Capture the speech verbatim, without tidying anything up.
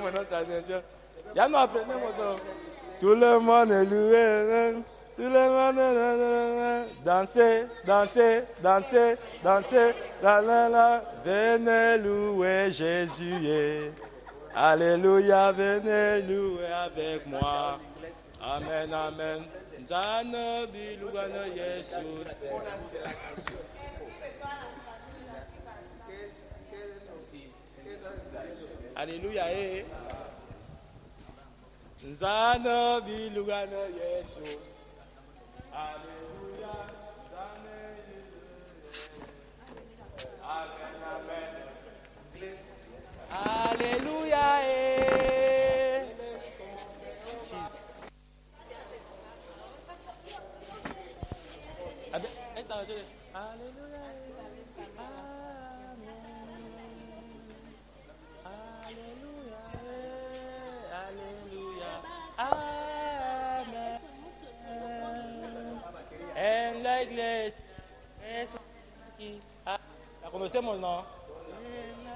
mon autre traduction. Il y a nous apprenez mon son. Tout le monde est loué. Tout le monde est loué. Dansez, dansez, dansez, dansez. La la la. Venez louer Jésus. Alléluia, venez louer avec moi. Amen, amen. Zanobi lugano Yesu. Alléluia, eh. Zanobi lugano Yesu. Alléluia. Amen, amen. Alléluia, eh. Alléluia. Amen. En la iglesia es aquí. Ah, ¿la conocemos, no?